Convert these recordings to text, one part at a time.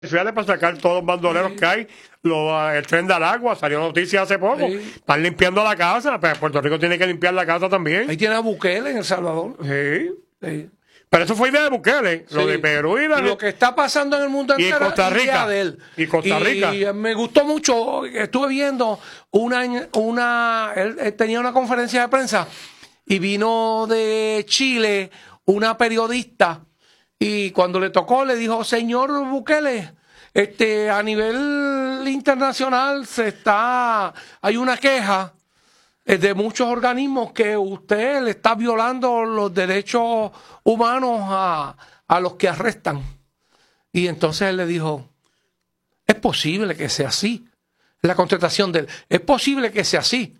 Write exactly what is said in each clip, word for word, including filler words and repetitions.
Fíjate, para sacar todos los bandoleros sí. que hay, lo, el tren del agua, salió noticia hace poco, sí. están limpiando la casa, pero Puerto Rico tiene que limpiar la casa también. Ahí tiene a Bukele en El Salvador. Sí, sí. Pero eso fue idea de Bukele, sí. lo de Perú y, la, y lo que está pasando en el mundo entero. Y Costa Rica. De él. Y Costa Rica. Y, y me gustó mucho, estuve viendo una, una él, él tenía una conferencia de prensa y vino de Chile una periodista y cuando le tocó le dijo, señor Bukele, este, a nivel internacional se está, hay una queja de muchos organismos que usted le está violando los derechos humanos a, a los que arrestan. Y entonces él le dijo, es posible que sea así. La contestación de él, es posible que sea así.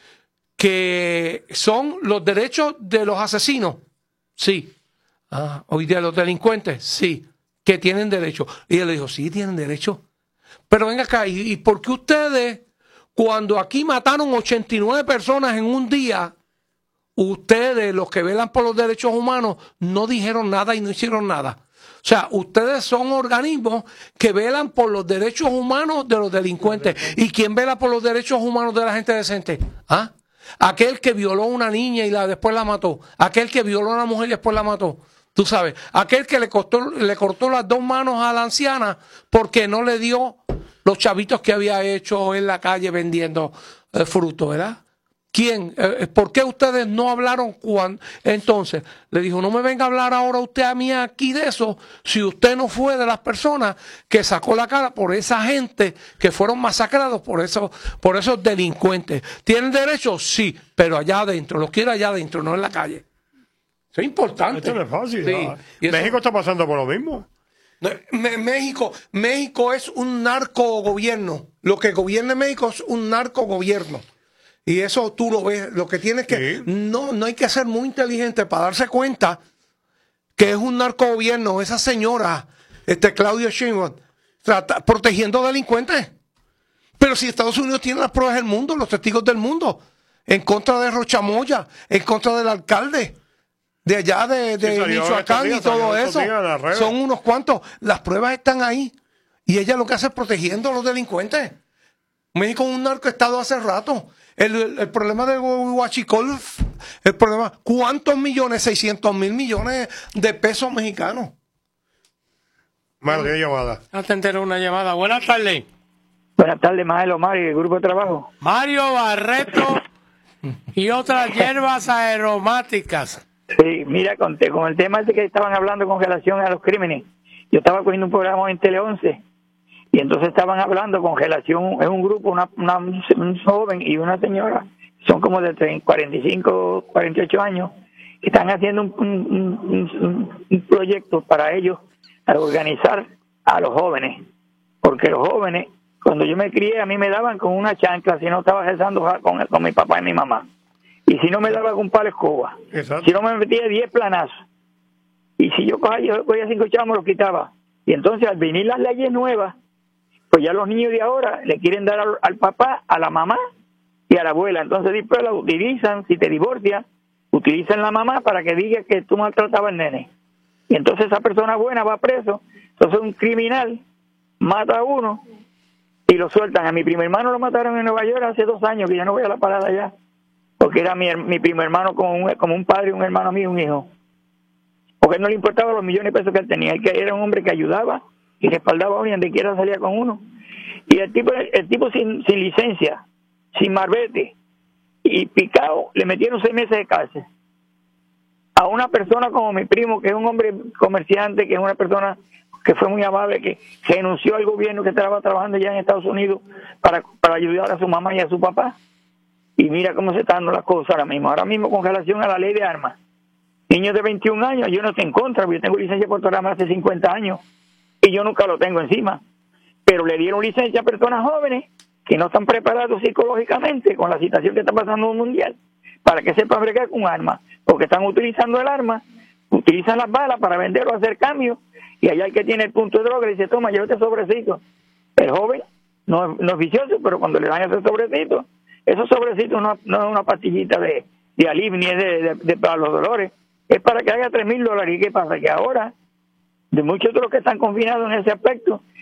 Que son los derechos de los asesinos. Sí. Ah, hoy día los delincuentes, sí. Que tienen derecho. Y él le dijo, sí, tienen derecho. Pero venga acá, ¿y, y por qué ustedes, cuando aquí mataron ochenta y nueve personas en un día, ustedes, los que velan por los derechos humanos, no dijeron nada y no hicieron nada? O sea, ustedes son organismos que velan por los derechos humanos de los delincuentes. ¿Y quién vela por los derechos humanos de la gente decente? ¿Ah? Aquel que violó a una niña y la, después la mató. Aquel que violó a una mujer y después la mató. Tú sabes, aquel que le, costó, le cortó las dos manos a la anciana porque no le dio los chavitos que había hecho en la calle vendiendo eh, fruto, ¿verdad? ¿Quién? Eh, ¿Por qué ustedes no hablaron cuando? Entonces, le dijo, no me venga a hablar ahora usted a mí aquí de eso, si usted no fue de las personas que sacó la cara por esa gente que fueron masacrados por esos, por esos delincuentes. ¿Tienen derecho? Sí, pero allá adentro, los quiero allá adentro, no en la calle. Eso es importante. Esto no es fácil. Sí. ¿No? Eso, México está pasando por lo mismo. México, México es un narcogobierno. Lo que gobierna México es un narcogobierno. Y eso tú lo ves. Lo que tienes que... Sí. No, no hay que ser muy inteligente para darse cuenta que es un narcogobierno. Esa señora, este Claudia Sheinbaum, trata, protegiendo delincuentes. Pero si Estados Unidos tiene las pruebas del mundo, los testigos del mundo, en contra de Rochamoya, en contra del alcalde de allá de, de sí, Michoacán días, y todo eso, son unos cuantos. Las pruebas están ahí. Y ella lo que hace es protegiendo a los delincuentes. México es un narcoestado hace rato. El, el, el problema de Huachicol, el problema, ¿cuántos millones? seiscientos mil millones de pesos mexicanos. Mario, tiene llamada. Atender una llamada. Buenas tardes. Buenas tardes, Maelo, Mario, del grupo de trabajo. Mario Barreto y otras hierbas aromáticas. Sí, mira, con, con el tema ese que estaban hablando con relación a los crímenes, yo estaba cogiendo un programa en Tele once y entonces estaban hablando con relación, es un grupo, una, una, un joven y una señora, son como de cuarenta y cinco, cuarenta y ocho años, que están haciendo un, un, un, un proyecto para ellos, para organizar a los jóvenes, porque los jóvenes, cuando yo me crié, a mí me daban con una chancla si no estaba rezando con, con mi papá y mi mamá. Y si no me daba con un palo de escoba, exacto. Si no me metía diez planazos, y si yo cogía, yo cogía cinco chavos, me los quitaba. Y entonces al venir las leyes nuevas, pues ya los niños de ahora le quieren dar al, al papá, a la mamá y a la abuela. Entonces después la utilizan, si te divorcias, utilizan la mamá para que diga que tú maltratabas al nene. Y entonces esa persona buena va preso. Entonces un criminal mata a uno y lo sueltan. A mi primo hermano lo mataron en Nueva York hace dos años, que ya no voy a la parada allá. Porque era mi, mi primo hermano como un, como un padre, un hermano mío, un hijo. Porque no le importaban los millones de pesos que él tenía. Él era un hombre que ayudaba y respaldaba a uno y donde quiera salía con uno. Y el tipo el tipo sin, sin licencia, sin marbete y picado, le metieron seis meses de cárcel. A una persona como mi primo, que es un hombre comerciante, que es una persona que fue muy amable, que renunció al gobierno, que estaba trabajando ya en Estados Unidos para, para ayudar a su mamá y a su papá. Y mira cómo se están dando las cosas ahora mismo. Ahora mismo con relación a la ley de armas. Niños de veintiún años, yo no estoy en contra, porque yo tengo licencia por programa hace cincuenta años y yo nunca lo tengo encima. Pero le dieron licencia a personas jóvenes que no están preparados psicológicamente con la situación que está pasando en el mundial para que sepan bregar con armas. Porque están utilizando el arma, utilizan las balas para vender o hacer cambios y allá el que tiene el punto de droga le dice, toma, llévate sobrecito. El joven no, no es vicioso, pero cuando le dan ese sobrecito, esos sobrecitos no, no es una pastillita de, de alivio ni es de, de, de, para los dolores, es para que haga tres mil dólares. ¿Y qué pasa? Que ahora, de muchos de los que están confinados en ese aspecto,